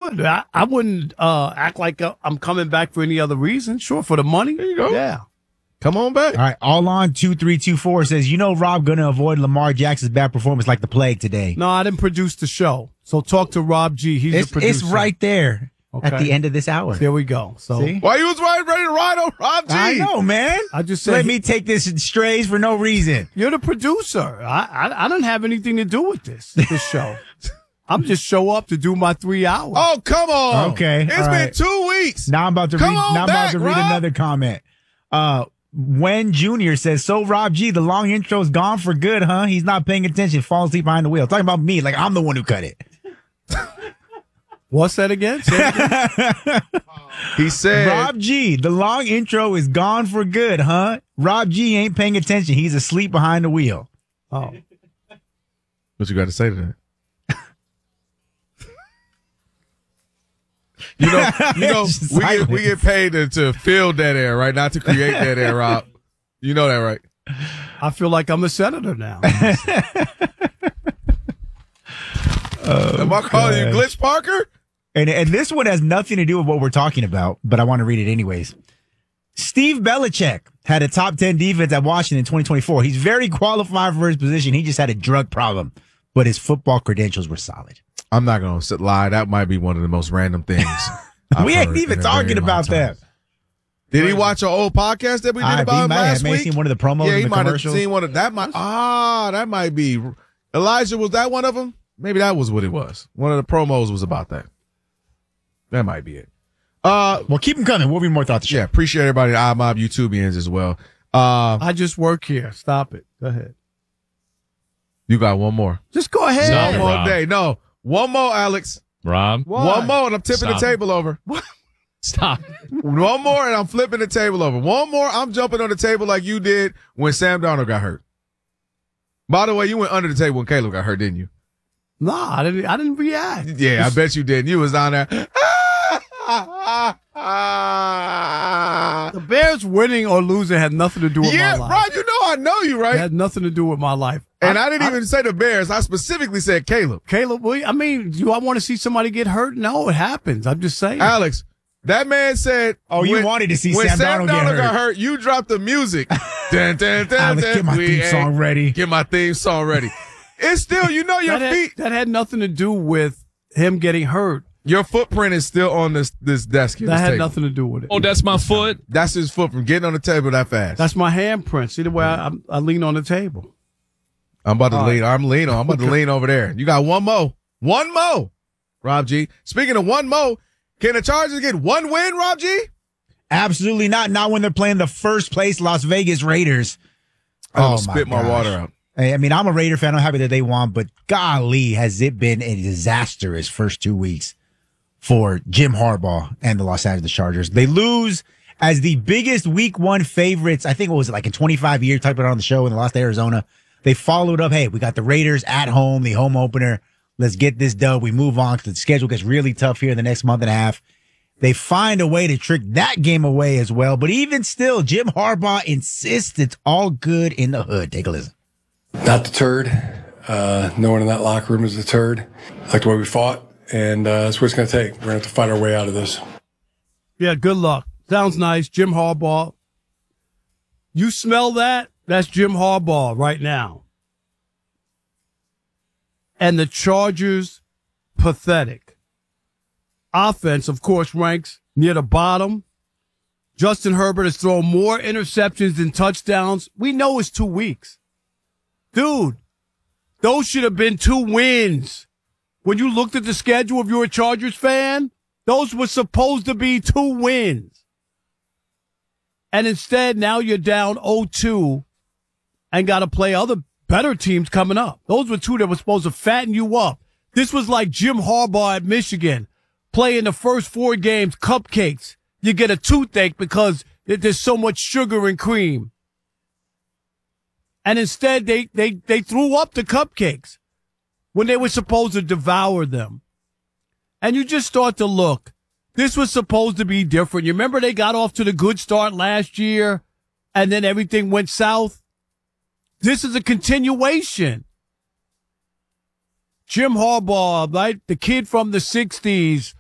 Sure. I wouldn't act like I'm coming back for any other reason. Sure, for the money. There you go. Yeah. Come on back. All right, all on 2324 says, Rob going to avoid Lamar Jackson's bad performance like the plague today. No, I didn't produce the show. So talk to Rob G. He's the producer. It's right there at the end of this hour. There we go. So See? Why you was ready to ride on Rob G? I know, man. I just said Let me take this in strays for no reason. You're the producer. I don't have anything to do with this show. I'm just show up to do my 3 hours. Oh, come on. Okay. It's been 2 weeks. Now I'm about to read another comment. When Junior says, so Rob G, the long intro's gone for good, huh? He's not paying attention, falling asleep behind the wheel. Talking about me, like I'm the one who cut it. What's that again? He said, Rob G, the long intro is gone for good, huh? Rob G ain't paying attention. He's asleep behind the wheel. Oh. What you got to say to that? We get paid to fill that air, right? Not to create that air, Rob. You know that, right? I feel like I'm a senator now. Am I calling you Glitch Parker? And this one has nothing to do with what we're talking about, but I want to read it anyways. Steve Belichick had a top 10 defense at Washington in 2024. He's very qualified for his position. He just had a drug problem, but his football credentials were solid. I'm not going to lie. That might be one of the most random things. We ain't even talking about that. Did he watch an old podcast that we did about him last week? He might have seen one of the promos in the commercials. Have seen one of that. That might be. Elijah, was that one of them? Maybe that was what it was. One of the promos was about that. That might be it. Well, keep them coming. We'll be more thoughts. Yeah, appreciate everybody at iMob YouTubians as well. I just work here. Stop it. Go ahead. You got one more. Just go ahead. One more day. No. One more, Alex. Rob. One more, and I'm tipping the table over. What? Stop. One more, and I'm flipping the table over. One more, I'm jumping on the table like you did when Sam Darnold got hurt. By the way, you went under the table when Caleb got hurt, didn't you? No, I didn't react. Yeah, I bet you did. You was down there. The Bears winning or losing had nothing to do with my life. Yeah, Rob, you know I know you, right? It had nothing to do with my life. And I didn't even say the Bears. I specifically said Caleb. Caleb, I mean, do I want to see somebody get hurt? No, it happens. I'm just saying. Alex, that man said. Oh, you wanted to see Sam Darnold got hurt. You dropped the music. Dun, dun, dun, Alex, dun. get my theme song ready. Get my theme song ready. It's still, your feet. That had nothing to do with him getting hurt. Your footprint is still on this desk here. That had table. nothing to do with it. Oh, that's my foot. That's his foot from getting on the table that fast. That's my handprint. See the way I lean on the table. I'm about to lean. I'm about to lean over there. You got one more. One more, Rob G. Speaking of one more, can the Chargers get one win, Rob G? Absolutely not. Not when they're playing the first place Las Vegas Raiders. I spit my water out. I mean, I'm a Raider fan. I'm happy that they won, but golly, has it been a disastrous first 2 weeks for Jim Harbaugh and the Los Angeles Chargers. They lose as the biggest week one favorites. I think, what was it, like in 25 years, typed it on the show, and they lost to Arizona. They followed up, hey, we got the Raiders at home, the home opener. Let's get this done. We move on because the schedule gets really tough here in the next month and a half. They find a way to trick that game away as well. But even still, Jim Harbaugh insists it's all good in the hood. Take a listen. Not deterred. No one in that locker room is deterred. I like the way we fought, and that's what it's going to take. We're going to have to fight our way out of this. Yeah, good luck. Sounds nice. Jim Harbaugh. You smell that? That's Jim Harbaugh right now. And the Chargers, pathetic. Offense, of course, ranks near the bottom. Justin Herbert has thrown more interceptions than touchdowns. We know it's 2 weeks. Dude, those should have been 2 wins. When you looked at the schedule, if you were a Chargers fan, those were supposed to be 2 wins. And instead, now you're down 0-2 and got to play other better teams coming up. Those were 2 that were supposed to fatten you up. This was like Jim Harbaugh at Michigan, playing the first 4 games, cupcakes. You get a toothache because there's so much sugar and cream. And instead, they threw up the cupcakes when they were supposed to devour them. And you just start to look. This was supposed to be different. You remember they got off to the good start last year, and then everything went south? This is a continuation. Jim Harbaugh, right? The kid from the 60s,